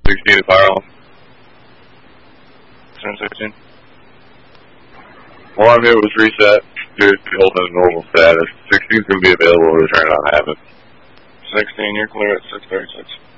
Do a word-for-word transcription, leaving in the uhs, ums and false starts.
sixteen to fire off. ten sixteen. All I'm here was reset. Dude, holding a normal status. sixteen's going to be available. We're trying not to have it. sixteen, you're clear at six thirty-six.